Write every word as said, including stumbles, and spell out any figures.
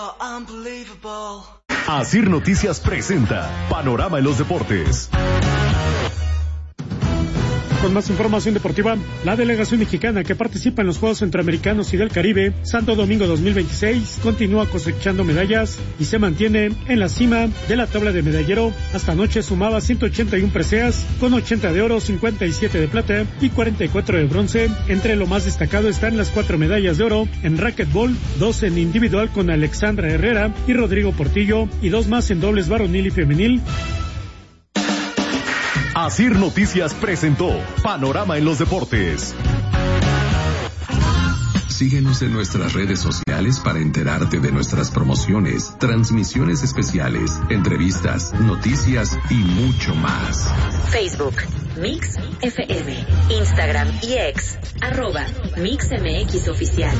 Asir Noticias presenta Panorama en los Deportes. Con más información deportiva, la delegación mexicana que participa en los Juegos Centroamericanos y del Caribe, Santo Domingo dos mil veintiséis, continúa cosechando medallas y se mantiene en la cima de la tabla de medallero. Hasta anoche sumaba ciento ochenta y uno preseas, con ochenta de oro, cincuenta y siete de plata y cuarenta y cuatro de bronce. Entre lo más destacado están las cuatro medallas de oro en racquetball, dos en individual con Alexandra Herrera y Rodrigo Portillo, y dos más en dobles varonil y femenil. Asir Noticias presentó Panorama en los Deportes. Síguenos en nuestras redes sociales para enterarte de nuestras promociones, transmisiones especiales, entrevistas, noticias y mucho más. Facebook, Mix F M, Instagram y X, arroba Mix M X Oficial.